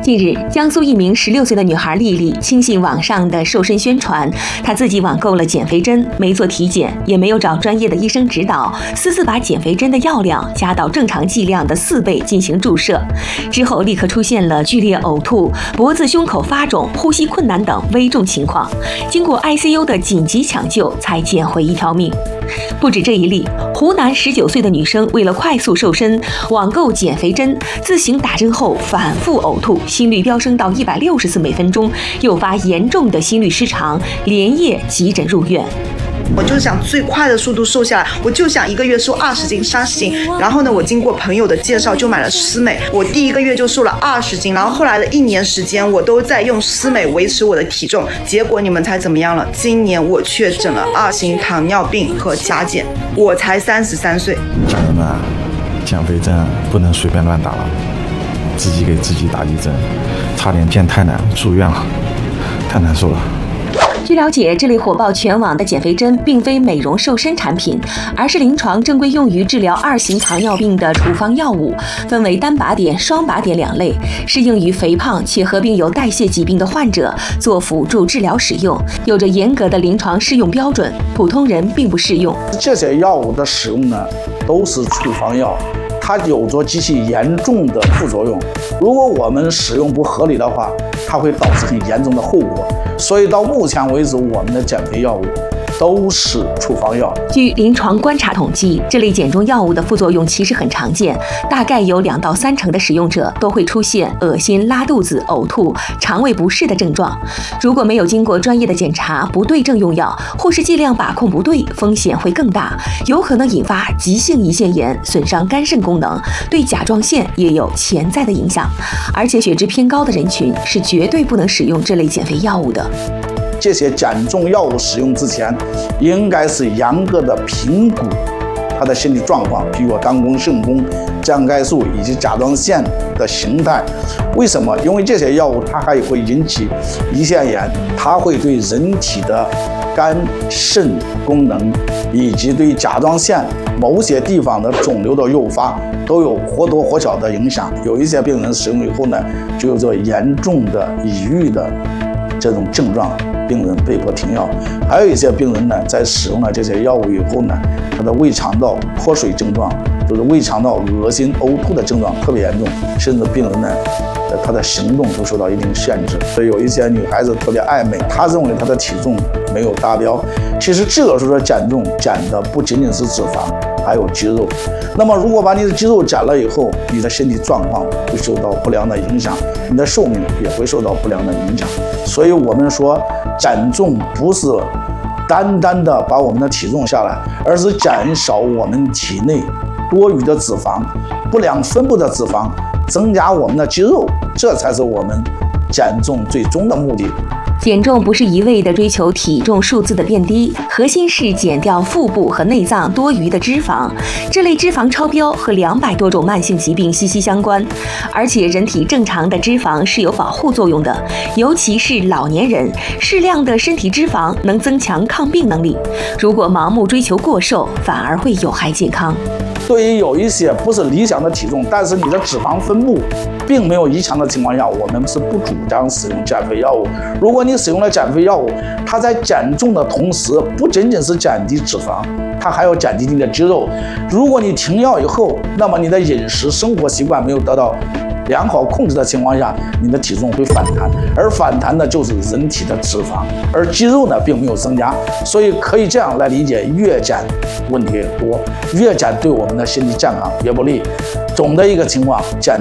近日，江苏一名16岁的女孩丽丽轻信网上的瘦身宣传，她自己网购了减肥针，没做体检，也没有找专业的医生指导，私自把减肥针的药量加到正常剂量的4倍进行注射，之后立刻出现了剧烈呕吐、脖子、胸口发肿、呼吸困难等危重情况，经过 ICU 的紧急抢救才捡回一条命。不止这一例，湖南19岁的女生为了快速瘦身，网购减肥针，自行打针后反复呕吐，心率飙升到160次每分钟，诱发严重的心律失常，连夜急诊入院。 我就想最快的速度瘦下来，我就想1个月瘦20斤、30斤。然后呢，我经过朋友的介绍就买了思美，我第1个月就瘦了20斤。然后后来的1年时间，我都在用思美维持我的体重。结果你们猜怎么样了？今年我确诊了2型糖尿病和甲减，我才33岁。 家人们，减肥针不能随便乱打了，自己给自己打一针，差点见太难住院了，太难受了。 据了解，这类火爆全网的减肥针并非美容瘦身产品，而是临床正规用于治疗2型糖尿病的处方药物，分为单靶点、双靶点2类，适应于肥胖且合并有代谢疾病的患者做辅助治疗使用，有着严格的临床适用标准，普通人并不适用。 这些药物的使用呢，都是处方药，它有着极其严重的副作用。如果我们使用不合理的话，它会导致很严重的后果。所以到目前为止，我们的减肥药物都是处方药。 据临床观察统计，这类减重药物的副作用其实很常见，大概有2到3成的使用者都会出现恶心、拉肚子、呕吐、肠胃不适的症状。如果没有经过专业的检查，不对症用药，或是剂量把控不对，风险会更大，有可能引发急性胰腺炎，损伤肝肾功能，对甲状腺也有潜在的影响。而且血脂偏高的人群是绝对不能使用这类减肥药物的。 这些减重药物使用之前，应该是严格的评估他的身体状况，比如肝功、肾功、降钙素以及甲状腺的形态。为什么？因为这些药物它还会引起胰腺炎，它会对人体的肝、肾功能以及对甲状腺某些地方的肿瘤的诱发都有或多或少的影响。有一些病人使用以后呢，就有着严重的抑郁的这种症状，病人被迫停药。还有一些病人呢，在使用了这些药物以后呢，他的胃肠道脱水症状，就是胃肠道恶心、呕吐的症状特别严重，甚至病人呢，他的行动都受到一定限制。所以有一些女孩子特别爱美，她认为她的体重没有达标。其实这个时候减重减的不仅仅是脂肪，还有肌肉。那么如果把你的肌肉减了以后，你的身体状况会受到不良的影响，你的寿命也会受到不良的影响。所以我们说减重不是单单的把我们的体重下来，而是减少我们体内多余的脂肪、不良分布的脂肪，增加我们的肌肉，这才是我们减重最终的目的。 减重不是一味的追求体重数字的变低，核心是减掉腹部和内脏多余的脂肪。这类脂肪超标和200多种慢性疾病息息相关，而且人体正常的脂肪是有保护作用的，尤其是老年人，适量的身体脂肪能增强抗病能力。如果盲目追求过瘦，反而会有害健康。 对于有一些不是理想的体重，但是你的脂肪分布并没有异常的情况下，我们是不主张使用减肥药物。如果你使用了减肥药物，它在减重的同时，不仅仅是减低脂肪，它还要减低你的肌肉。如果你停药以后，那么你的饮食生活习惯没有得到良好控制的情况下，你的体重会反弹，而反弹的就是人体的脂肪，而肌肉呢并没有增加。所以可以这样来理解，越减问题越多，越减对我们的身体健康越不利。总的一个情况，减